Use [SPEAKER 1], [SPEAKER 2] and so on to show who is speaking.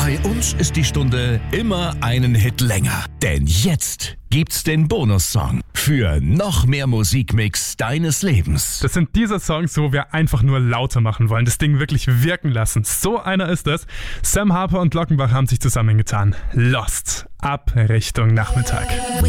[SPEAKER 1] Bei uns ist die Stunde immer einen Hit länger. Denn jetzt gibt's den Bonussong für noch mehr Musikmix deines Lebens.
[SPEAKER 2] Das sind diese Songs, wo wir einfach nur lauter machen wollen, das Ding wirklich wirken lassen. So einer ist es. Sam Harper und Glockenbach haben sich zusammengetan. Lost. Ab Richtung Nachmittag.